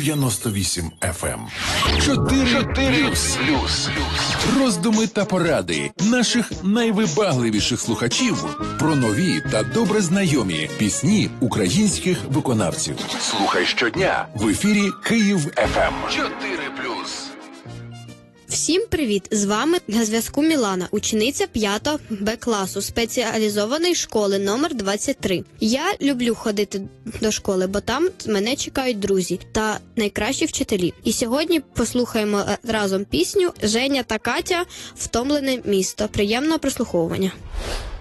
98 FM. 4+. Роздуми та поради наших найвибагливіших слухачів про нові та добре знайомі пісні українських виконавців. Слухай щодня в ефірі Київ ФМ. 4+. Всім привіт! З вами на зв'язку Мілана, учениця 5 Б класу спеціалізованої школи номер 23. Я люблю ходити до школи, бо там мене чекають друзі та найкращі вчителі. І сьогодні послухаємо разом пісню «Женя та Катя. Втомлене місто». Приємного прослуховування.